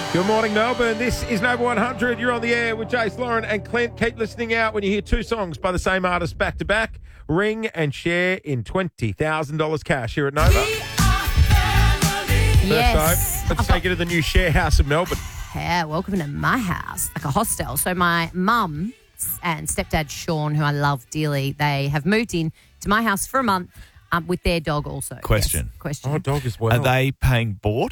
Good morning, Melbourne. This is Nova 100. You're on the air with Jace, Lauren and Clint. Keep listening out when you hear two songs by the same artist back to back. Ring and share in $20,000 cash here at Nova. Yes. Let's take you to the new share house in Melbourne. Yeah, welcome to my house, like a hostel. So my mum and stepdad Sean, who I love dearly, they have moved in to my house for a month with their dog also. Question. Yes, question. Oh, dog as well. Are they paying board?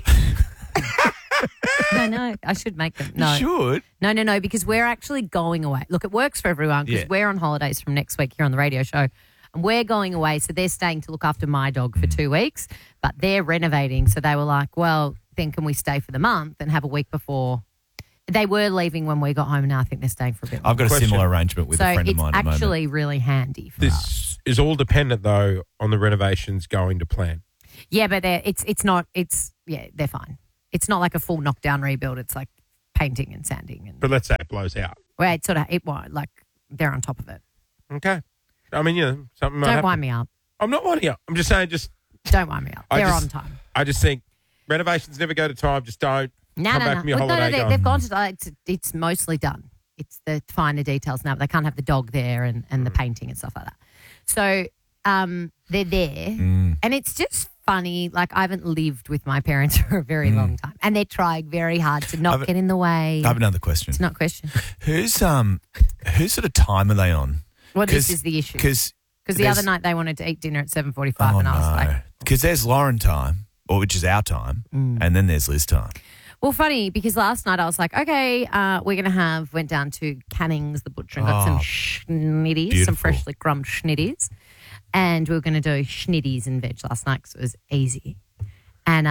No, I should make them. No. You should. No, because we're actually going away. Look, it works for everyone because Yeah. we're on holidays from next week here on the radio show. And we're going away, so they're staying to look after my dog for 2 weeks, but they're renovating. So they were like, well, then can we stay for the month and have a week before? They were leaving when we got home, and now I think they're staying for a bit longer. I've got a Question. similar arrangement with So a friend of it's mine at the moment. actually really handy for us. This is all dependent, though, on the renovations going to plan. Yeah, but they're fine. It's not like a full knockdown rebuild. It's like painting and sanding. And But let's say it blows out. well, it won't, like they're on top of it. Okay. I mean, something might Don't happen. wind me up. I'm not winding up. I'm just saying, Don't wind me up. They're on time. I just think renovations never go to time. Just don't come back from your Well, holiday going, they've gone to it's mostly done. It's the finer details now. But they can't have the dog there and the painting and stuff like that. So they're there, and it's just funny. Like I haven't lived with my parents for a very long time, and they're trying very hard to not get in the way. I have another question. It's not a question. Whose sort of time are they on? Well, this is the issue. Because the other night they wanted to eat dinner at 7:45, and I was like, because there's Lauren time, or which is our time, and then there's Liz time. well, funny because last night I was like, okay, we're going to went down to Canning's, the butcher, and got some schnitties, some beautiful. freshly crumbed schnitties. And we were going to do schnitties and veg last night because it was easy. And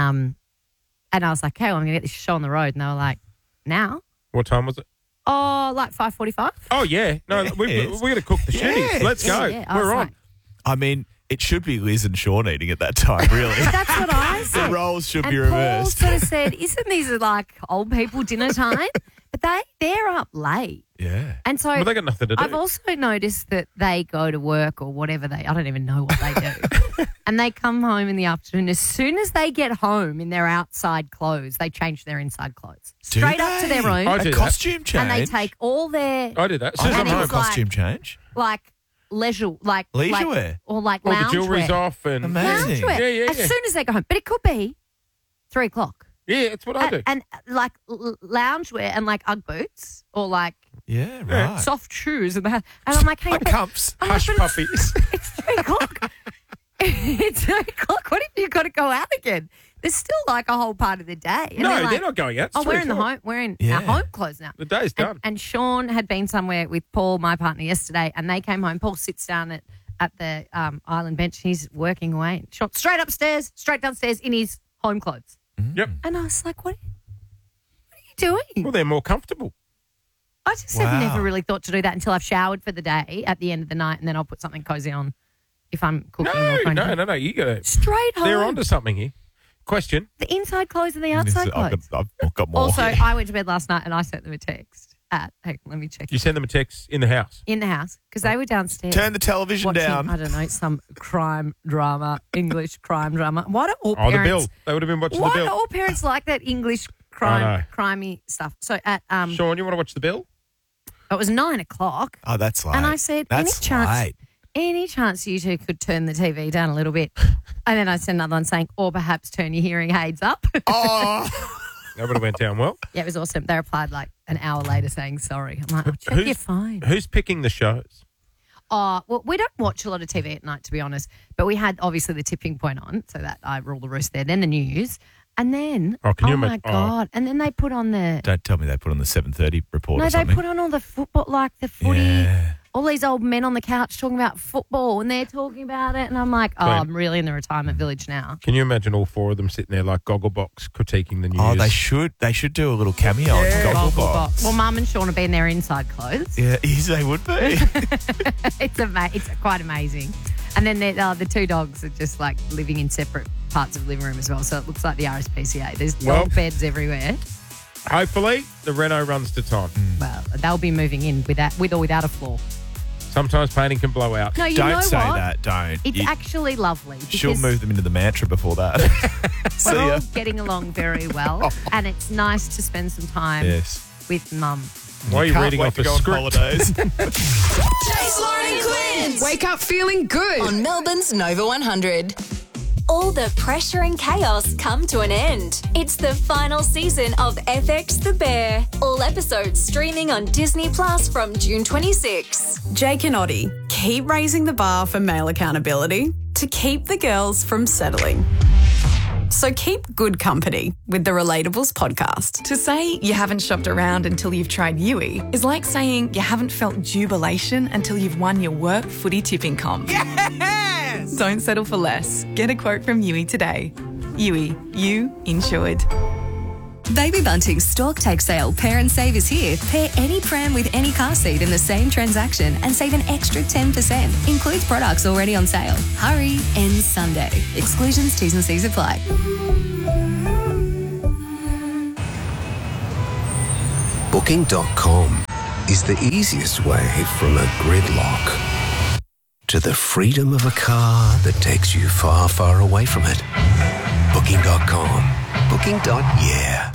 I was like, hey, well, I'm going to get this show on the road. And they were like, now? what time was it? Oh, like 5:45. Oh, yeah. No, we're going to cook the shitties. Let's go. Yeah, I was We're on. like, I mean, it should be Liz and Sean eating at that time, really. that's what I said. The roles should and be Paul reversed. sort of said, isn't these like old people dinner time? But they're up late. Yeah. And so Well, they got nothing to do. I've also noticed that they go to work or whatever I don't even know what they do. And they come home in the afternoon. As soon as they get home in their outside clothes, they change their inside clothes. Do Straight up to their they? room. I do A that. costume change. And they take all their I do that. As I soon as don't I'm know a it's home. like- costume change. like leisure Leisure wear? or like All the lounge jewelry's wear. off and Amazing. Loungewear. Yeah. As soon as they go home. But it could be 3:00. Yeah, it's what I do. And like loungewear and like Ugg boots or like Yeah, right. soft shoes in the house. And I'm like, hey, Like but- cumps. I'm like, Hush but puppies. It's 3:00. It's 3:00. What if you've got to go out again? There's still like a whole part of the day. And No, they're like, they're not going out. It's Oh, we're in 3 o'clock. we're in Yeah. our home clothes now. The day's done. And Sean had been somewhere with Paul, my partner, yesterday, and they came home. Paul sits down at the island bench. He's working away. Sean straight upstairs, straight downstairs in his home clothes. Yep. And I was like, what are you doing? Well, they're more comfortable. I just have Wow. never really thought to do that until I've showered for the day at the end of the night, and then I'll put something cozy on if I'm cooking. or trying to- No. You got to. Straight home. They're onto something here. Question. The inside clothes and the outside clothes. I've got more. Also, I went to bed last night and I sent them a text hang on, let me check. You send them a text in the house. In the house because they were downstairs. Turn the television watching, down. I don't know, some crime drama, English crime drama. Why do all Oh, the parents? bill. They would have been watching Why the do bill. all parents like that English crimey stuff? So at Sean, you want to watch the bill? it was 9:00, Oh, that's late. and I said, that's any chance you two could turn the TV down a little bit? And then I sent another one saying, or perhaps turn your hearing aids up. Oh, That would have went down well. Yeah, it was awesome. They replied like an hour later saying sorry. I'm like, oh, check Who's- your phone. Who's picking the shows? Oh, well, we don't watch a lot of TV at night, to be honest. But we had obviously the tipping point on, so that I rule the roost there. Then the news, and then Oh, can you my imagine- oh. god! And then they put on the don't tell me they put on the 7:30 report no, or they something. put on all the football, like the footy. Yeah. All these old men on the couch talking about football, and they're talking about it, and I'm like, oh, Clint. I'm really in the retirement village now. Can you imagine all four of them sitting there like Gogglebox critiquing the news? Oh, they should. They should do a little cameo on Gogglebox. Well, Mum and Sean have been there inside clothes. Yeah, yes, they would be. It's quite amazing. And then the two dogs are just like living in separate parts of the living room as well. So it looks like the RSPCA. There's dog beds everywhere. Hopefully, the Renault runs to time. Well, they'll be moving in with or without a floor. Sometimes painting can blow out. No, you know Don't say what? that. Don't. It's You- actually lovely. She'll because move them into the mantra before that. See We're ya. all getting along very well, and it's nice to spend some time Yes. with Mum. Why are you Can't reading wait off to a go on script? holidays. Jace, Lauren and Quinn. Wake up feeling good. On Melbourne's Nova 100. All the pressure and chaos come to an end. It's the final season of FX The Bear. All episodes streaming on Disney Plus from June 26. Jake and Oddie keep raising the bar for male accountability to keep the girls from settling. So keep good company with the Relatables podcast. To say you haven't shopped around until you've tried Yui is like saying you haven't felt jubilation until you've won your work footy tipping comp. Yes! Don't settle for less. Get a quote from Yui today. Yui, you insured. Baby Bunting's Stork Take Sale Pair and Save is here. Pair any pram with any car seat in the same transaction and save an extra 10%. Includes products already on sale. Hurry, ends Sunday. Exclusions, T's and C's apply. Booking.com is the easiest way from a gridlock to the freedom of a car that takes you far, far away from it. Booking.com. Booking.yeah.